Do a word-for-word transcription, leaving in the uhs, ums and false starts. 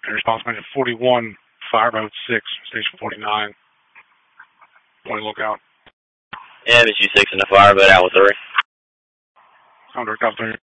And response minute forty-one, Fireboat six, Station forty-nine. Point lookout. M S U six in the Fireboat, out with three. Under Cop three.